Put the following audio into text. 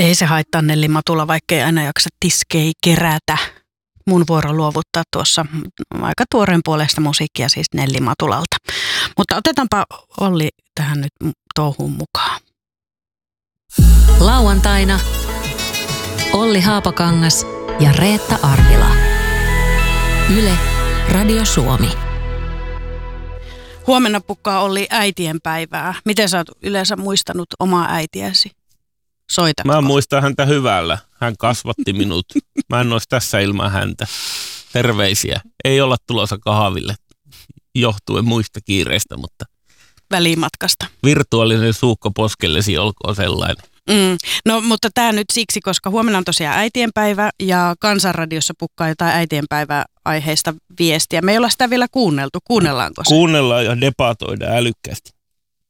Ei se haittaa Nelli Matula, vaikkei aina jaksa tiskei kerätä. Mun vuoro luovuttaa tuossa aika tuoreen puolesta musiikkia siis Nelli Matulalta. Mutta otetaanpa Olli tähän nyt touhuun mukaan. Lauantaina Olli Haapakangas ja Reetta Arvila. Yle Radio Suomi. Huomenna pukkaa Olli äitienpäivää. Miten sä oot yleensä muistanut omaa äitiäsi? Soitatko? Mä muistan häntä hyvällä. Hän kasvatti minut. Mä en olisi tässä ilman häntä. Terveisiä. Ei olla tulossa kahville johtuen muista kiireistä, mutta Välimatkasta. Virtuaalinen suukko poskellesi olkoon sellainen. No, mutta tämä nyt siksi, koska huomenna on tosiaan äitienpäivä ja Kansanradiossa pukkaa jotain äitienpäivä-aiheista viestiä. Me ei olla sitä vielä kuunneltu. Kuunnellaanko se? Kuunnellaan ja debatoidaan älykkäästi.